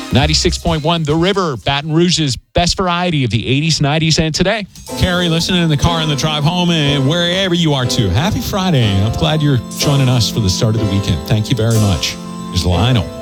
96.1 The River, Baton Rouge's best variety of the 80s, 90s, and today. Carrie, listening in the car on the drive home and wherever you are too. Happy Friday. I'm glad you're joining us for the start of the weekend. Thank you very much. Here's Lionel.